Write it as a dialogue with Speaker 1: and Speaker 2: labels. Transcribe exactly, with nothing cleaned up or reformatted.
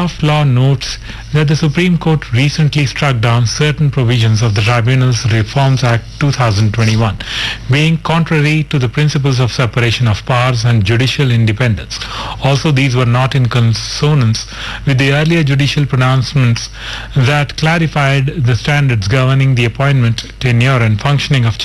Speaker 1: Draft law notes that the Supreme Court recently struck down certain provisions of the Tribunals Reforms Act two thousand twenty-one, being contrary to the principles of separation of powers and judicial independence. Also, these were not in consonance with the earlier judicial pronouncements that clarified the standards governing the appointment, tenure and functioning of